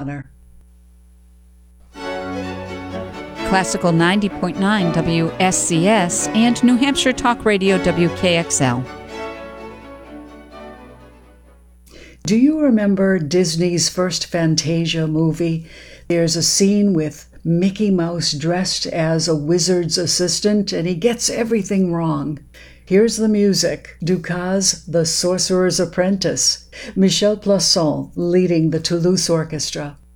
honor. Classical 90.9 WSCS and New Hampshire Talk Radio WKXL. Do you remember Disney's first Fantasia movie? There's a scene with Mickey Mouse dressed as a wizard's assistant, and he gets everything wrong. Here's the music. Dukas, The Sorcerer's Apprentice. Michel Plasson leading the Toulouse Orchestra.